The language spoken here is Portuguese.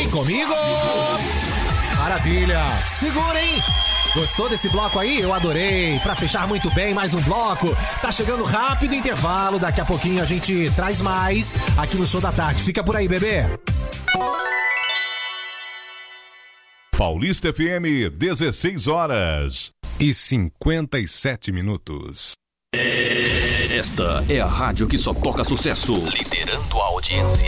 Vem comigo! Maravilha! Segura, hein? Gostou desse bloco aí? Eu adorei. Pra fechar muito bem, mais um bloco. Tá chegando rápido o intervalo. Daqui a pouquinho a gente traz mais aqui no Show da Tarde. Fica por aí, bebê. Paulista FM, 16 horas e 57 minutos. Esta é a rádio que só toca sucesso. Liderando a audiência.